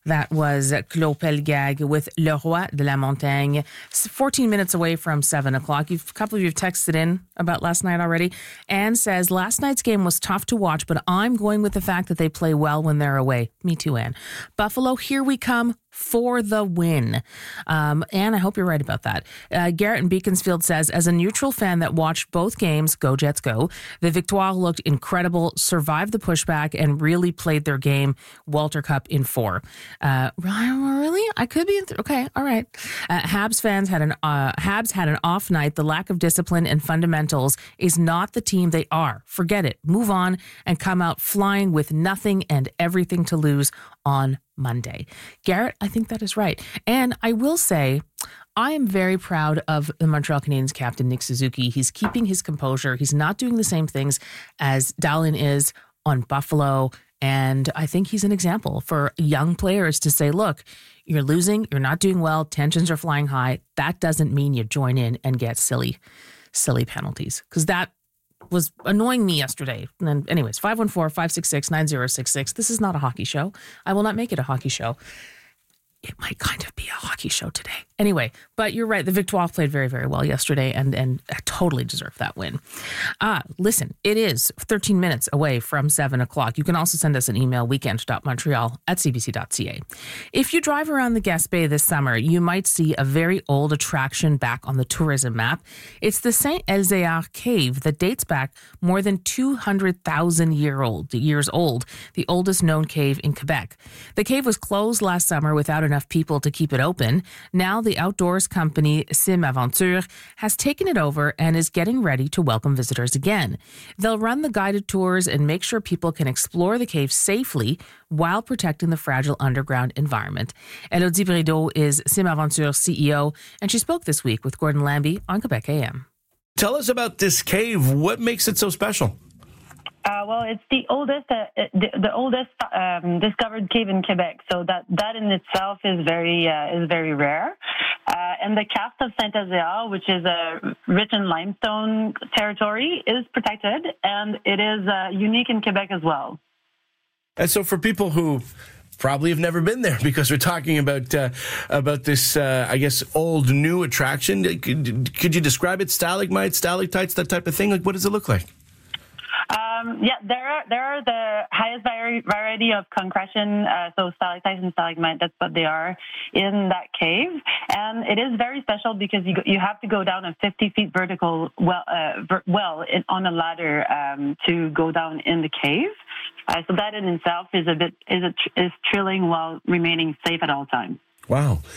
That was Claude Pelgag with Le Roi de la Montagne. 14 minutes away from 7 o'clock. A couple of you have texted in about last night already. Anne says, last night's game was tough to watch, but I'm going with the fact that they play well when they're away. Me too, Anne. Buffalo, here we come for the win. Anne, I hope you're right about that. Garrett in Beaconsfield says, as a neutral fan that watched both games, go Jets go, the Victoire looked incredible, survived the pushback, and really played their game. Walter Cup in 4. Really? I could be. Okay, all right. Habs had an off night. The lack of discipline and fundamentals is not the team they are. Forget it. Move on and come out flying with nothing and everything to lose on Monday. Garrett, I think that is right. And I will say, I am very proud of the Montreal Canadiens captain, Nick Suzuki. He's keeping his composure. He's not doing the same things as Dallin is on Buffalo. And I think he's an example for young players to say, look, you're losing, you're not doing well, tensions are flying high. That doesn't mean you join in and get silly penalties. Because that was annoying me yesterday. And then anyways, 514-566-9066. This is not a hockey show. I will not make it a hockey show. It might kind of be a hockey show today. Anyway, but you're right. The Victoire played very, very well yesterday and totally deserved that win. Listen, it is 13 minutes away from 7 o'clock. You can also send us an email, weekend.montreal@cbc.ca. If you drive around the Gaspé this summer, you might see a very old attraction back on the tourism map. It's the Saint Elzéar Cave that dates back more than 200,000 years old, the oldest known cave in Quebec. The cave was closed last summer without enough people to keep it open. Now the outdoors company Sim Aventure has taken it over and is getting ready to welcome visitors again. They'll run the guided tours and make sure people can explore the cave safely while protecting the fragile underground environment. Elodie Brideau is Sim Aventure's CEO, and she spoke this week with Gordon Lambie on Quebec AM. Tell us about this cave. What makes it so special? Well, it's the oldest discovered cave in Quebec, so that in itself is very rare. And the cast of Saint Elzéar, which is rich in limestone territory, is protected, and it is unique in Quebec as well. And so, for people who probably have never been there, because we're talking about this, I guess, old new attraction, could you describe it? Stalagmites, stalactites, that type of thing. Like, what does it look like? There are the highest variety of concretion, so stalactites and stalagmites, that's what they are in that cave. And it is very special because you have to go down a 50 feet vertical on a ladder to go down in the cave. So that in itself is thrilling while remaining safe at all times. Wow.